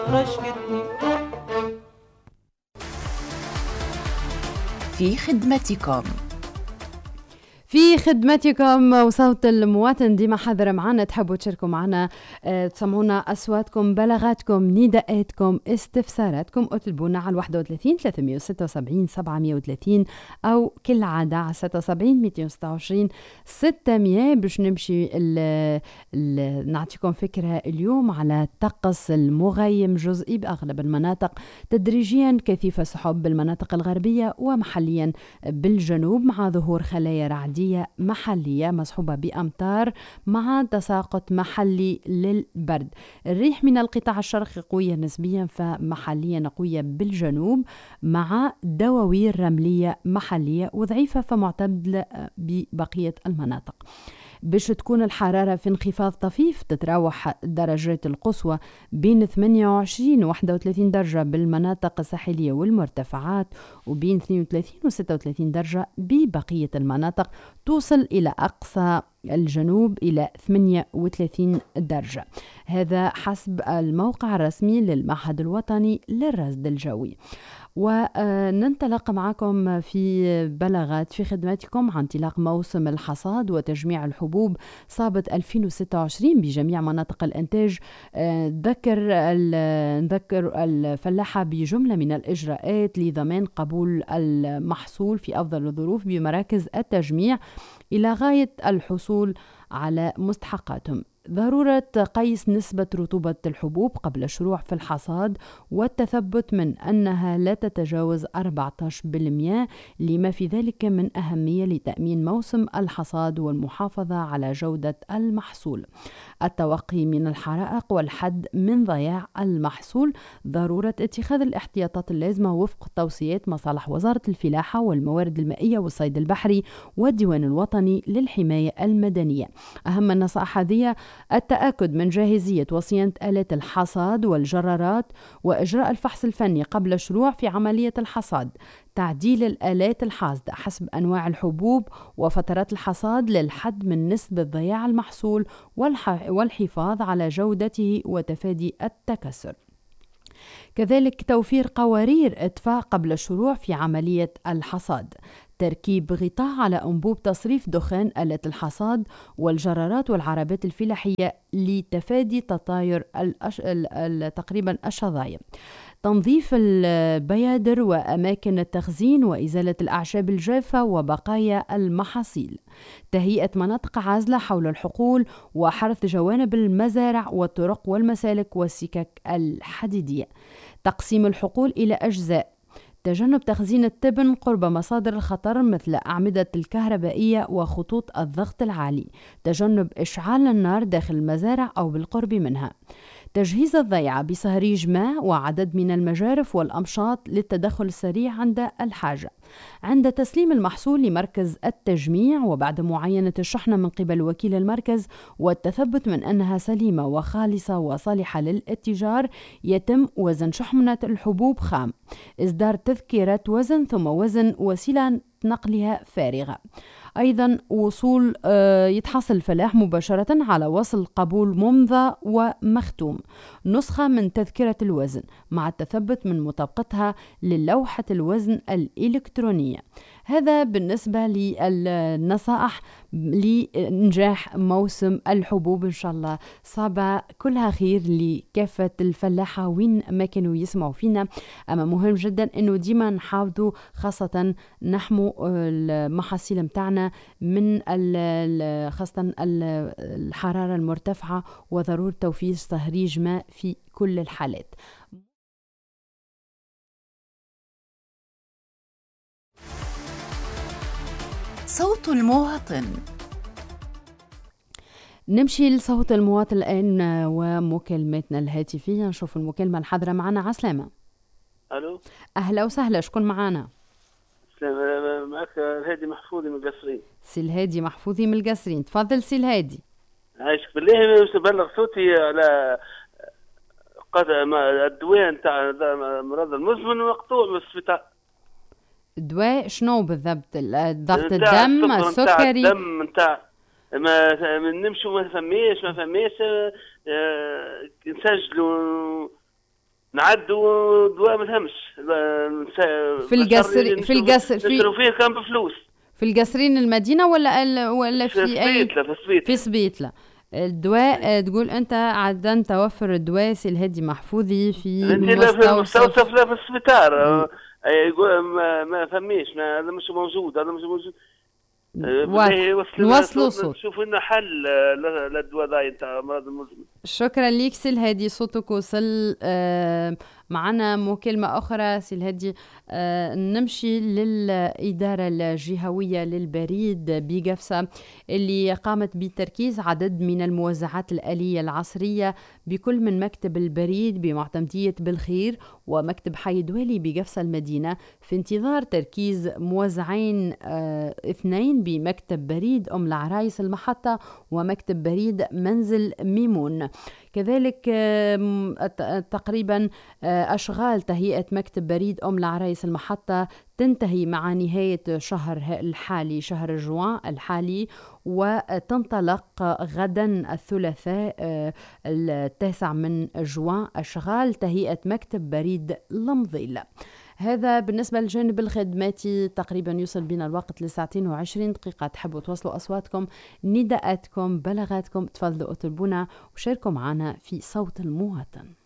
رشقتني في خدمتكم. في خدمتكم وصوت المواطن. ديما حاضر معنا، تحبوا تشاركوا معنا، تسمعونا أصواتكم، بلاغاتكم، نداءاتكم، استفساراتكم، اطلبونا على 31 376 730 أو كل عادة على 76 226 600 باش نمشي نعطيكم فكرة اليوم على طقس المغيم جزئي بأغلب المناطق، تدريجيا كثيف السحب بالمناطق الغربية ومحليا بالجنوب، مع ظهور خلايا رعدية محلية مصحوبة بأمطار مع تساقط محلي للبرد. الريح من القطاع الشرقي قوية نسبيا، فمحليا قوية بالجنوب مع دواوير رملية محلية، وضعيفة فمعتدلة ببقية المناطق. باش تكون الحرارة في انخفاض طفيف، تتراوح درجات القصوى بين 28 و 31 درجة بالمناطق الساحلية والمرتفعات، وبين 32 و 36 درجة ببقية المناطق، توصل إلى أقصى الجنوب إلى 38 درجة. هذا حسب الموقع الرسمي للمعهد الوطني للرصد الجوي. وننطلق معكم في بلاغات في خدمتكم عن انطلاق موسم الحصاد وتجميع الحبوب صابت 2026 بجميع مناطق الإنتاج. نذكر الفلاحة بجملة من الإجراءات لضمان قبول المحصول في أفضل الظروف بمراكز التجميع إلى غاية الحصول على مستحقاتهم. ضرورة قيس نسبة رطوبة الحبوب قبل الشروع في الحصاد والتثبت من أنها لا تتجاوز 14%، لما في ذلك من أهمية لتأمين موسم الحصاد والمحافظة على جودة المحصول. التوقي من الحرائق والحد من ضياع المحصول. ضرورة اتخاذ الاحتياطات اللازمة وفق توصيات مصالح وزارة الفلاحة والموارد المائية والصيد البحري والديوان الوطني للحماية المدنية. أهم النصائح هذه: التأكد من جاهزية وصيانة آلات الحصاد والجرارات، وإجراء الفحص الفني قبل الشروع في عملية الحصاد، تعديل الآلات الحاصدة حسب أنواع الحبوب وفترات الحصاد للحد من نسبة ضياع المحصول والحفاظ على جودته وتفادي التكسر. كذلك توفير قوارير إطفاء قبل الشروع في عملية الحصاد، تركيب غطاء على أنبوب تصريف دخان آلة الحصاد والجرارات والعربات الفلاحية لتفادي تطاير تقريبا الشظايا، تنظيف البيادر وأماكن التخزين وإزالة الأعشاب الجافة وبقايا المحاصيل، تهيئة مناطق عازلة حول الحقول وحرث جوانب المزارع والطرق والمسالك والسكك الحديدية، تقسيم الحقول إلى أجزاء، تجنب تخزين التبن قرب مصادر الخطر مثل أعمدة الكهربائية وخطوط الضغط العالي، تجنب إشعال النار داخل المزارع أو بالقرب منها، تجهيز الضيعة بصهريج ماء وعدد من المجارف والأمشاط للتدخل السريع عند الحاجة. عند تسليم المحصول لمركز التجميع وبعد معاينة الشحنة من قبل وكيل المركز والتثبت من أنها سليمة وخالصة وصالحة للاتجار، يتم وزن شحنة الحبوب خام، إصدار تذكرة وزن ثم وزن وسيلة نقلها فارغة. أيضا وصول يتحصل الفلاح مباشرة على وصل قبول ممضى ومختوم، نسخة من تذكرة الوزن مع التثبت من مطابقتها للوحة الوزن الإلكترونية. هذا بالنسبة للنصائح لنجاح موسم الحبوب. إن شاء الله صابة كلها خير لكافة الفلاحة وين ما كانوا يسمعوا فينا. أما مهم جدا أنه ديما نحافظوا، خاصة نحموا المحاصيل متاعنا من خاصة الحرارة المرتفعة، وضرورة توفير تهريج ماء في كل الحالات. صوت المواطن. نمشي لصوت المواطن الآن ومكالمتنا الهاتفية. نشوف المكالمة الحاضرة معنا. عسلامة. الو، أهلا وسهلا، شكون معنا؟ معك الهادي محفوظي من القصرين. سي الهادي محفوظي من القصرين، تفضل سي الهادي. عايشك بالله، باش نبلغ صوتي على الدواء نتاع مرض المزمن مقطوع من السبيطار. الدواء شنو بالضبط؟ ضغط الدم، السكري؟ الدم نتاع ما نمشوا، ما فماش نسجلوا نعدوا دواء ما فهمش نشروا فيه كان بفلوس. في القصرين المدينة ولا في سبيتلة؟ في سبيتلة. الدواء تقول انت عدن توفر الدواء الهدي محفوظي في المستوصف لا في السبيطار. يقول ما فهميش، هذا مش موجود، هذا مش موجود. نوصلوا صوت، شوف لنا حل للدواء ذا نتاع مرض المزمن. شكرا ليك سي الهادي، صوتك وصل. معنا مكالمة أخرى سي الهادي. نمشي للإدارة الجهوية للبريد بقفصة اللي قامت بتركيز عدد من الموزعات الآلية العصرية بكل من مكتب البريد بمعتمدية بالخير ومكتب حي دولي بقفصة المدينة في انتظار تركيز موزعين اثنين بمكتب بريد أم العرايس المحطة ومكتب بريد منزل ميمون. كذلك تقريبا أشغال تهيئة مكتب بريد أم العرايس المحطة تنتهي مع نهاية شهر الحالي، شهر جوان الحالي، وتنطلق غدا الثلاثاء 9 من جوان أشغال تهيئة مكتب بريد لمضيل. هذا بالنسبة للجانب الخدماتي. تقريبا يوصل بنا الوقت لساعتين و20 دقيقة. تحبوا توصلوا أصواتكم، نداءاتكم، بلاغاتكم، تفضلوا اطلبونا وشاركوا معنا في صوت المواطن.